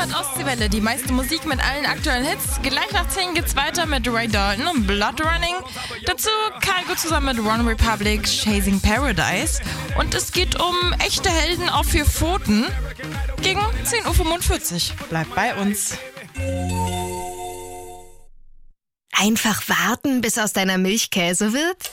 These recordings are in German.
Ostseewelle, die meiste Musik mit allen aktuellen Hits. Gleich nach 10 geht's weiter mit Ray Dalton und Blood Running. Dazu Kygo zusammen mit One Republic, Chasing Paradise. Und es geht um echte Helden auf 4 Pfoten. Gegen 10:45 Uhr. Bleibt bei uns. Einfach warten, bis aus deiner Milch Käse wird?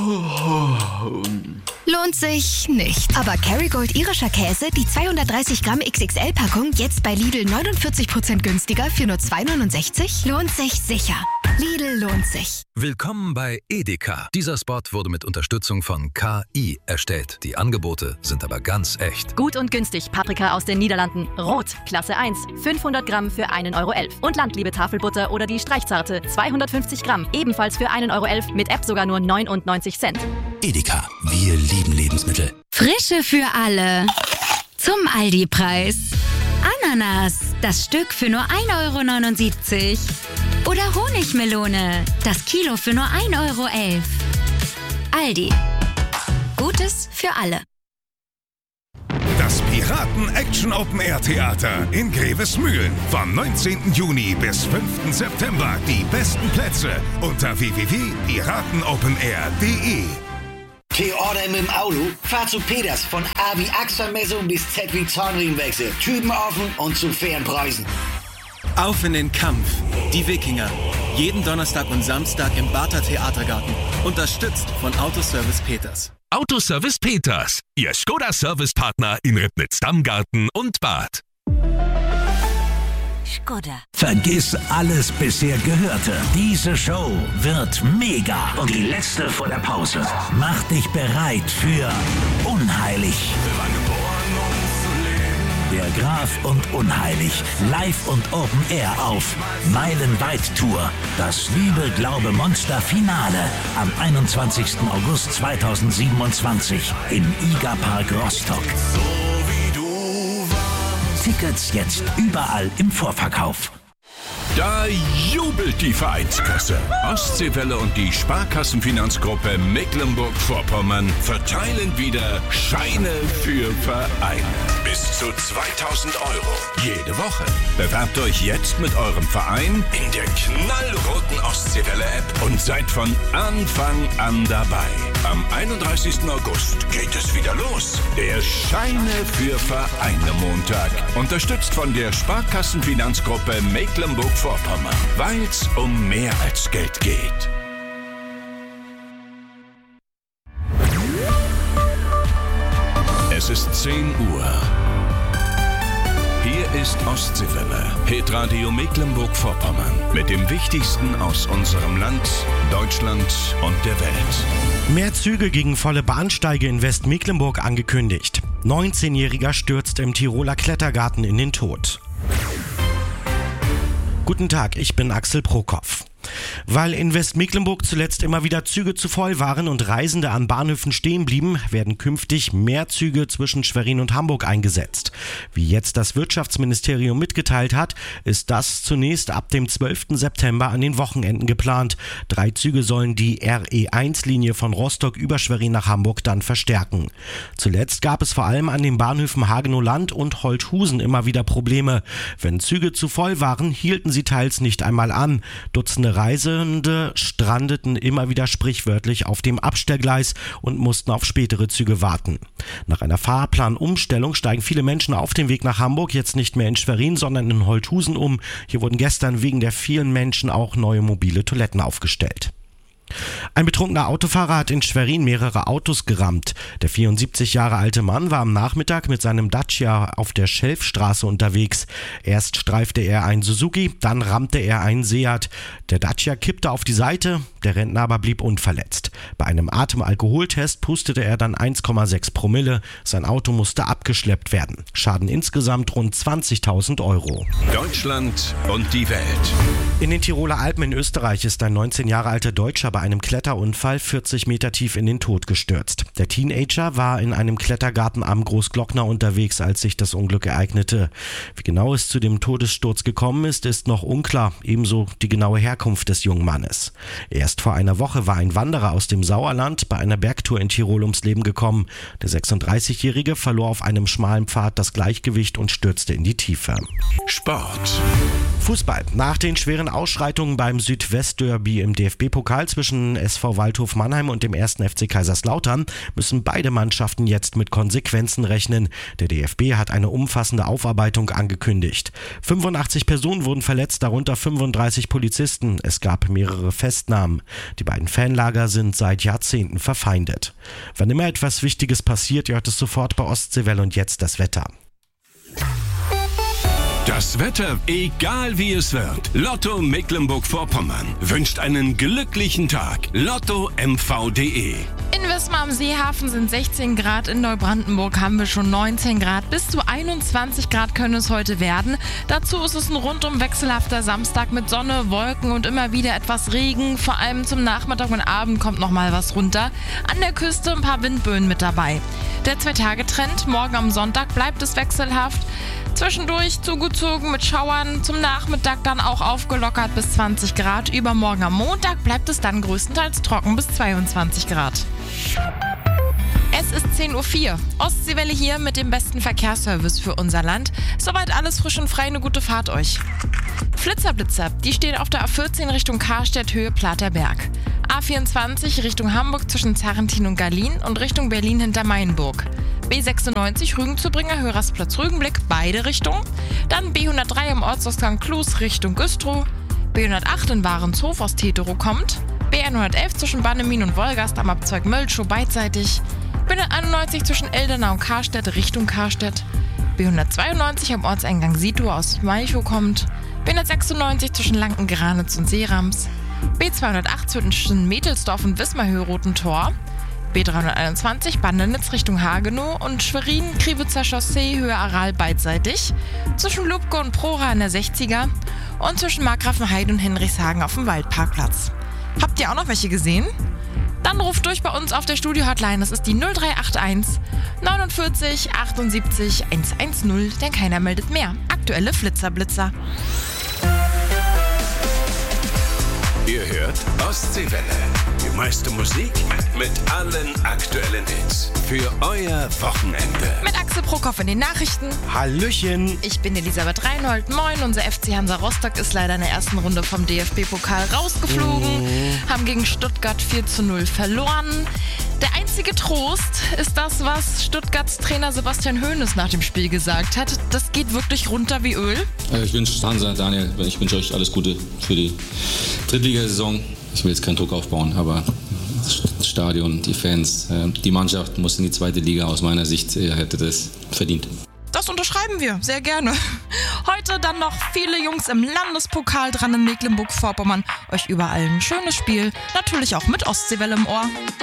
Lohnt sich nicht. Aber Kerrygold irischer Käse, die 230 Gramm XXL-Packung, jetzt bei Lidl 49% günstiger für nur 2,69? Lohnt sich sicher. Lidl lohnt sich. Willkommen bei Edeka. Dieser Spot wurde mit Unterstützung von KI erstellt. Die Angebote sind aber ganz echt. Gut und günstig. Paprika aus den Niederlanden. Rot, Klasse 1. 500 Gramm für 1,11 Euro. Und Landliebe Tafelbutter oder die Streichzarte. 250 Gramm. Ebenfalls für 1,11 Euro. Mit App sogar nur 99 Cent. Edeka. Wir lieben Lebensmittel. Frische für alle. Zum Aldi-Preis. Ananas. Das Stück für nur 1,79 Euro. Oder Honigmelone. Das Kilo für nur 1,11 Euro. Aldi. Gutes für alle. Das Piraten-Action-Open-Air-Theater in Grevesmühlen. Vom 19. Juni bis 5. September. Die besten Plätze unter www.piratenopenair.de. T-Order mit dem Auto? Fahr zu Peters. Von A wie Achselmessung bis Z wie Zahnriemenwechsel. Typen offen und zu fairen Preisen. Auf in den Kampf. Die Wikinger. Jeden Donnerstag und Samstag im Barther Theatergarten. Unterstützt von Autoservice Peters. Autoservice Peters. Ihr Skoda-Service-Partner in Ribnitz-Dammgarten und Bad. Skoda. Vergiss alles bisher Gehörte. Diese Show wird mega. Und die letzte vor der Pause. Mach dich bereit für Unheilig. Der Graf und Unheilig. Live und Open Air auf Meilenweit Tour. Das Liebe-Glaube-Monster Finale am 21. August 2027 im IGA-Park Rostock. Tickets jetzt überall im Vorverkauf. Da jubelt die Vereinskasse. Ostseewelle und die Sparkassenfinanzgruppe Mecklenburg-Vorpommern verteilen wieder Scheine für Vereine. Bis zu 2.000 Euro jede Woche. Bewerbt euch jetzt mit eurem Verein in der knallroten Ostseewelle-App und seid von Anfang an dabei. Am 31. August geht es wieder los. Der Scheine für Vereine Montag. Unterstützt von der Sparkassenfinanzgruppe Mecklenburg-Vorpommern. Weil's um mehr als Geld geht. Es ist 10 Uhr. Hier ist Ostseewelle, Hitradio Mecklenburg-Vorpommern. Mit dem Wichtigsten aus unserem Land, Deutschland und der Welt. Mehr Züge gegen volle Bahnsteige in Westmecklenburg angekündigt. 19-Jähriger stürzt im Tiroler Klettergarten in den Tod. Guten Tag, ich bin Axel Prokopf. Weil in Westmecklenburg zuletzt immer wieder Züge zu voll waren und Reisende an Bahnhöfen stehen blieben, werden künftig mehr Züge zwischen Schwerin und Hamburg eingesetzt. Wie jetzt das Wirtschaftsministerium mitgeteilt hat, ist das zunächst ab dem 12. September an den Wochenenden geplant. 3 Züge sollen die RE1-Linie von Rostock über Schwerin nach Hamburg dann verstärken. Zuletzt gab es vor allem an den Bahnhöfen Hagenow-Land und Holthusen immer wieder Probleme. Wenn Züge zu voll waren, hielten sie teils nicht einmal an. Dutzende Reisende strandeten immer wieder sprichwörtlich auf dem Abstellgleis und mussten auf spätere Züge warten. Nach einer Fahrplanumstellung steigen viele Menschen auf dem Weg nach Hamburg jetzt nicht mehr in Schwerin, sondern in Holthusen um. Hier wurden gestern wegen der vielen Menschen auch neue mobile Toiletten aufgestellt. Ein betrunkener Autofahrer hat in Schwerin mehrere Autos gerammt. Der 74 Jahre alte Mann war am Nachmittag mit seinem Dacia auf der Schelfstraße unterwegs. Erst streifte er einen Suzuki, dann rammte er einen Seat. Der Dacia kippte auf die Seite, der Rentner aber blieb unverletzt. Bei einem Atemalkoholtest pustete er dann 1,6 Promille. Sein Auto musste abgeschleppt werden. Schaden insgesamt rund 20.000 Euro. Deutschland und die Welt. In den Tiroler Alpen in Österreich ist ein 19 Jahre alter Deutscher bei einem Kletterunfall 40 Meter tief in den Tod gestürzt. Der Teenager war in einem Klettergarten am Großglockner unterwegs, als sich das Unglück ereignete. Wie genau es zu dem Todessturz gekommen ist noch unklar, ebenso die genaue Herkunft des jungen Mannes. Erst vor einer Woche war ein Wanderer aus dem Sauerland bei einer Bergtour in Tirol ums Leben gekommen. Der 36-Jährige verlor auf einem schmalen Pfad das Gleichgewicht und stürzte in die Tiefe. Sport. Fußball. Nach den schweren Ausschreitungen beim Südwestderby im DFB-Pokal zwischen SV Waldhof Mannheim und dem 1. FC Kaiserslautern müssen beide Mannschaften jetzt mit Konsequenzen rechnen. Der DFB hat eine umfassende Aufarbeitung angekündigt. 85 Personen wurden verletzt, darunter 35 Polizisten. Es gab mehrere Festnahmen. Die beiden Fanlager sind seit Jahrzehnten verfeindet. Wann immer etwas Wichtiges passiert, ihr hört es sofort bei Ostseewelle und jetzt das Wetter. Das Wetter, egal wie es wird. Lotto Mecklenburg-Vorpommern wünscht einen glücklichen Tag. LottoMV.de. In Wismar am Seehafen sind 16 Grad, in Neubrandenburg haben wir schon 19 Grad. Bis zu 21 Grad können es heute werden. Dazu ist es ein rundum wechselhafter Samstag mit Sonne, Wolken und immer wieder etwas Regen. Vor allem zum Nachmittag und Abend kommt noch mal was runter. An der Küste ein paar Windböen mit dabei. Der 2-Tage-Trend, morgen am Sonntag bleibt es wechselhaft. Zwischendurch zugezogen mit Schauern, zum Nachmittag dann auch aufgelockert bis 20 Grad. Übermorgen am Montag bleibt es dann größtenteils trocken bis 22 Grad. Es ist 10:04 Uhr. Ostseewelle hier mit dem besten Verkehrsservice für unser Land. Soweit alles frisch und frei, eine gute Fahrt euch. Flitzer, die stehen auf der A14 Richtung Karstedt, Höhe Platerberg. A24 Richtung Hamburg zwischen Zarrentin und Garlin und Richtung Berlin hinter Mainburg. B96 Rügen-Zubringer, Hörersplatz Rügenblick, beide Richtungen. Dann B103 am Ortsausgang Klus Richtung Güstrow. B108 in Warenshof aus Teterow kommt. B111 zwischen Bannemin und Wolgast am Abzweig Möltschow beidseitig. B191 zwischen Eldena und Karstedt Richtung Karstedt. B192 am Ortseingang Sito aus Malchow kommt. B196 zwischen Lanken-Granitz und Seerams. B208 zwischen Metelsdorf und Wismar-Höhe-Roten-Tor. B321 Bandenitz Richtung Hagenow und Schwerin-Kriwitzer Chaussee Höhe Aral beidseitig. Zwischen Lubke und Prora in der 60er und zwischen Markgrafenheide und Henrichshagen auf dem Waldparkplatz. Habt ihr auch noch welche gesehen? Dann ruft durch bei uns auf der Studio-Hotline. Das ist die 0381 49 78 110, denn keiner meldet mehr. Aktuelle Flitzerblitzer. Ihr hört Ostseewelle. Die meiste Musik mit allen aktuellen Hits. Für euer Wochenende. Mit Axel Prokop in den Nachrichten. Hallöchen. Ich bin Elisabeth Reinhold. Moin. Unser FC Hansa Rostock ist leider in der ersten Runde vom DFB-Pokal rausgeflogen. Haben gegen Stuttgart 4:0 verloren. Der einzige Trost ist das, was Stuttgarts Trainer Sebastian Hoeneß nach dem Spiel gesagt hat. Das geht wirklich runter wie Öl. Ich wünsche Hansa, Daniel, ich wünsche euch alles Gute für die Drittligasaison. Ich will jetzt keinen Druck aufbauen, aber das Stadion, die Fans, die Mannschaft muss in die zweite Liga. Aus meiner Sicht hätte das verdient. Das unterschreiben wir, sehr gerne. Heute dann noch viele Jungs im Landespokal dran in Mecklenburg-Vorpommern. Euch überall ein schönes Spiel, natürlich auch mit Ostseewelle im Ohr.